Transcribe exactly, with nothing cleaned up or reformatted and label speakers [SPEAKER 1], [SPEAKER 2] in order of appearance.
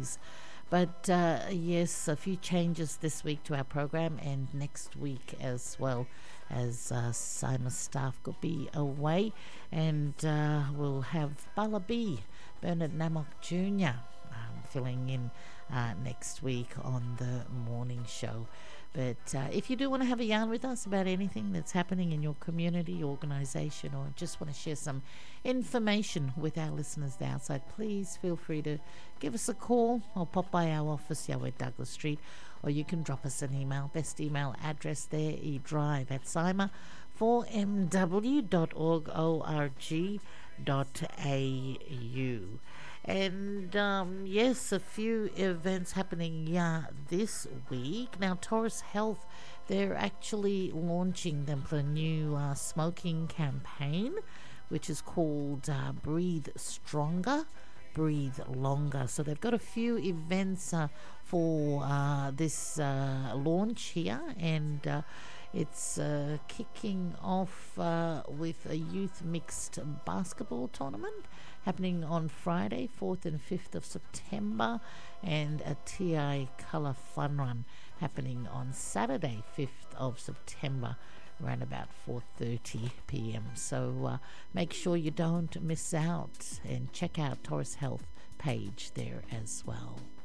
[SPEAKER 1] days. But uh, yes, a few changes this week to our program and next week as well, as uh, Simon's staff could be away, and uh, we'll have Bala B, Bernard Namok Junior Um, filling in uh, next week on the morning show. But uh, if you do want to have a yarn with us about anything that's happening in your community, organisation, or just want to share some information with our listeners outside, please feel free to give us a call or pop by our office, Yahweh Douglas Street, or you can drop us an email. Best email address there, edrive at sima four m w dot org dot a u. And um, yes, a few events happening yeah, this week. Now, Taurus Health, they're actually launching them for a new uh, smoking campaign, which is called uh, Breathe Stronger, Breathe Longer. So they've got a few events uh, for uh, this uh, launch here, and uh, it's uh, kicking off uh, with a youth mixed basketball tournament happening on Friday, fourth and fifth of September, and a T I Colour Fun Run happening on Saturday, fifth of September, around about four thirty p.m. So uh, make sure you don't miss out, and check out Taurus Health page there as well.